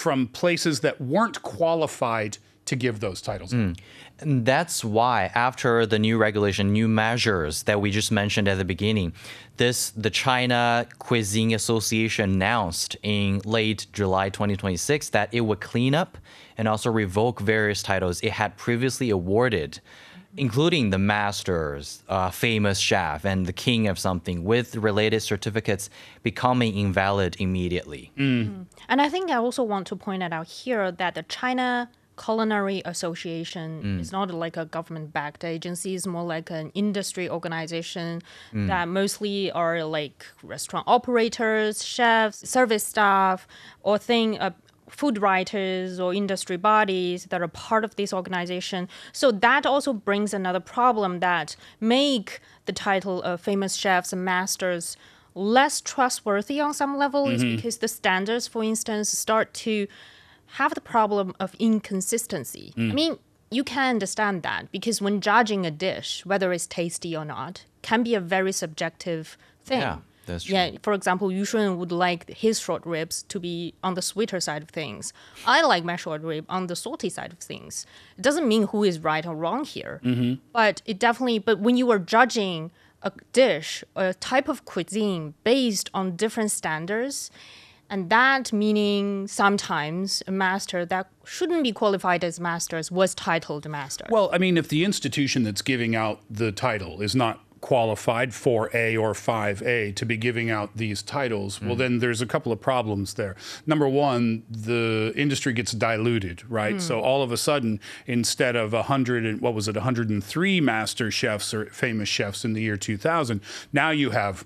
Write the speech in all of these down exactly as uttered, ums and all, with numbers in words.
from places that weren't qualified to give those titles. Mm. And that's why after the new regulation, new measures that we just mentioned at the beginning, this the China Cuisine Association announced in late July twenty twenty-six that it would clean up and also revoke various titles it had previously awarded, including the Master's, uh, famous chef, and the king of something, with related certificates becoming invalid immediately. Mm. And I think I also want to point it out here that the China Culinary Association mm. is not like a government-backed agency. It's more like an industry organization mm. that mostly are like restaurant operators, chefs, service staff, or thing, uh, food writers or industry bodies that are part of this organization. So that also brings another problem that make the title of famous chefs and masters less trustworthy on some level, mm-hmm. is because the standards, for instance, start to have the problem of inconsistency. Mm. I mean, you can understand that because when judging a dish, whether it's tasty or not, can be a very subjective thing. Yeah, that's true. Yeah, for example, Yushun would like his short ribs to be on the sweeter side of things. I like my short rib on the salty side of things. It doesn't mean who is right or wrong here, mm-hmm. but it definitely. But when you are judging a dish, a type of cuisine based on different standards. And that meaning sometimes a master that shouldn't be qualified as masters was titled master. Well, I mean, if the institution that's giving out the title is not qualified four A or five A to be giving out these titles, mm. well, then there's a couple of problems there. Number one, the industry gets diluted, right? Mm. So all of a sudden, instead of one hundred and what was it, one hundred three master chefs or famous chefs in the year two thousand, now you have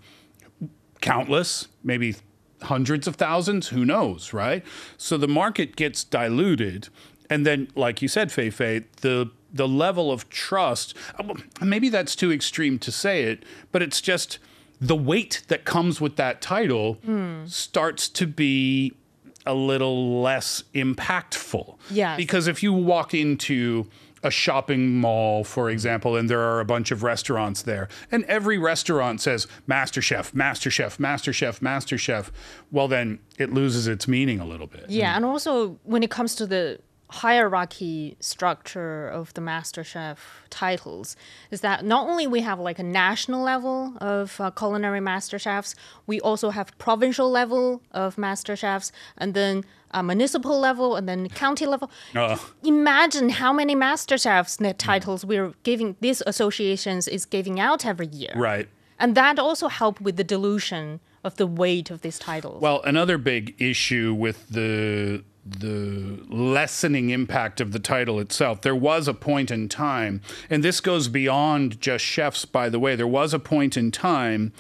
countless, maybe hundreds of thousands, who knows, right? So the market gets diluted. And then, like you said, Fei Fei, the the level of trust, maybe that's too extreme to say it, but it's just the weight that comes with that title mm. starts to be a little less impactful. Yes. Because if you walk into a shopping mall, for example, and there are a bunch of restaurants there, and every restaurant says Master Chef, Master Chef, Master Chef, Master Chef, well, then it loses its meaning a little bit. Yeah, and also when it comes to the hierarchy structure of the Master Chef titles, is that not only we have like a national level of uh, culinary Master Chefs, we also have provincial level of Master Chefs, and then a municipal level, and then county level. Uh. Imagine how many Master Chefs titles we're giving, these associations is giving out every year. Right. And that also helped with the dilution of the weight of these titles. Well, another big issue with the the lessening impact of the title itself, there was a point in time, and this goes beyond just chefs, by the way, there was a point in time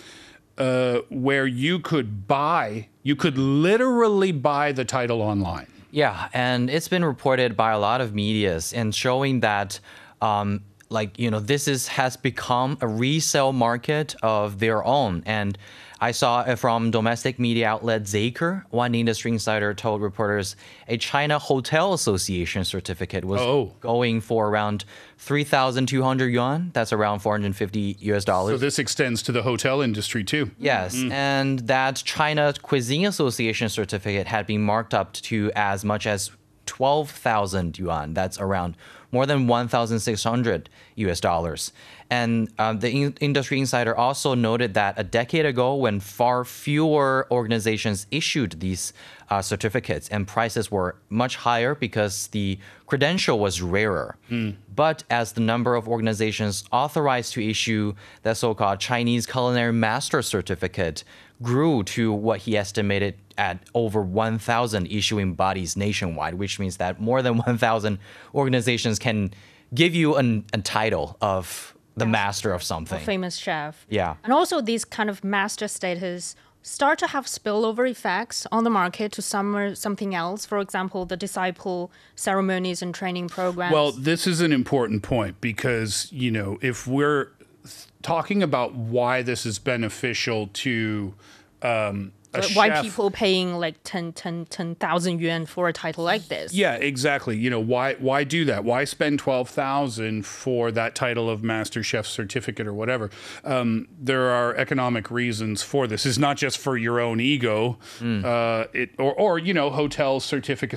uh, where you could buy, you could literally buy the title online. Yeah, and it's been reported by a lot of medias and showing that um, like, you know, this is has become a resale market of their own. And I saw it from domestic media outlet Zaker. One industry insider told reporters a China Hotel Association certificate was oh. going for around three thousand two hundred yuan. That's around four hundred fifty U S dollars. So this extends to the hotel industry too. Yes, mm. and that China Cuisine Association certificate had been marked up to as much as twelve thousand yuan. That's around more than one thousand six hundred U S dollars. And um, the in- industry insider also noted that a decade ago, when far fewer organizations issued these uh, certificates and prices were much higher because the credential was rarer. Mm. But as the number of organizations authorized to issue the so-called Chinese Culinary Master Certificate grew to what he estimated at over one thousand issuing bodies nationwide, which means that more than one thousand organizations can give you an, a title of the yes. master of something. A famous chef. Yeah. And also these kind of master status start to have spillover effects on the market to some something else. For example, the disciple ceremonies and training programs. Well, this is an important point because, you know, if we're talking about why this is beneficial to um, a why chef, people paying like ten thousand yuan for a title like this. Yeah, exactly. You know, why why do that? Why spend twelve thousand for that title of Master Chef certificate or whatever? Um, there are economic reasons for this. It's not just for your own ego, mm. uh, it or, or, you know, hotel certificates